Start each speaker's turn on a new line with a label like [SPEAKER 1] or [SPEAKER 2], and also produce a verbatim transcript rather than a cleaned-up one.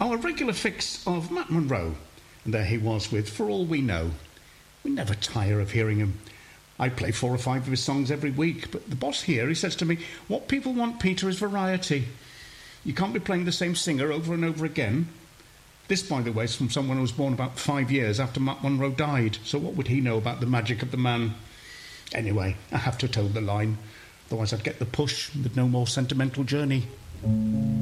[SPEAKER 1] Now, a regular fix of Matt Monro, and there he was with For All We Know. We never tire of hearing him. I play four or five of his songs every week, but the boss here, he says to me, what people want, Peter, is variety. You can't be playing the same singer over and over again. This, by the way, is from someone who was born about five years after Matt Monro died, so what would he know about the magic of the man? Anyway, I have to toe the line, otherwise I'd get the push with no more sentimental journey.